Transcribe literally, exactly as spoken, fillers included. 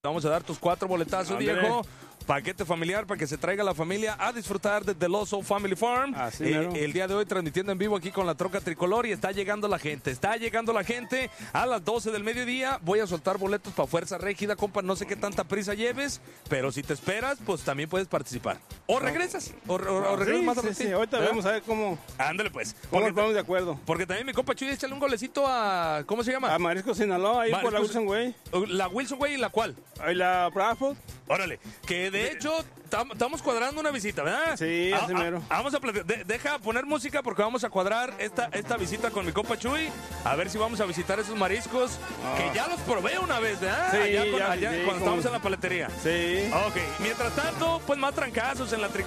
vamos a dar tus cuatro boletazos, Ándale. viejo. Paquete familiar para que se traiga la familia a disfrutar de The Loso Family Farm. Así Eh, mero. el día de hoy transmitiendo en vivo aquí con la troca tricolor y está llegando la gente, está llegando la gente a las doce del mediodía. Voy a soltar boletos para Fuerza Régida, compa, no sé qué tanta prisa lleves, pero si te esperas, pues también puedes participar. O regresas, o, o- o regresas Sí, más a sí, ratito, sí, ahorita ¿verdad? vamos a ver cómo, Ándale pues. cómo Porque, nos ponemos de acuerdo. porque también mi compa Chuy, échale un golecito a, ¿cómo se llama? A Marisco Sinaloa, ahí por la Mariscos- Wilson Way. La Wilson Way y la cual. Ahí la Bradford. Órale, que de hecho tam- estamos cuadrando una visita, ¿verdad? Sí, Ah, así ah, mero. Vamos a platicar. De- deja poner música porque vamos a cuadrar esta, esta visita con mi compa Chuy. A ver si vamos a visitar esos mariscos que ya los probé una vez, ¿verdad? Sí, allá con- ya, allá sí, cuando como- estábamos en la paletería. Sí. Ok, mientras tanto, pues más trancazos en la tri